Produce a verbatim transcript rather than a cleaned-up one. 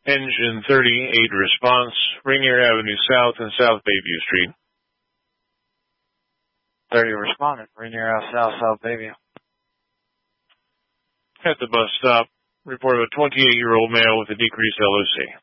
Engine thirty-eight response, Rainier Avenue South and South Bayview Street. thirty responded, Rainier Ave South, South Bayview. At the bus stop, report of a twenty-eight-year-old male with a decreased L O C.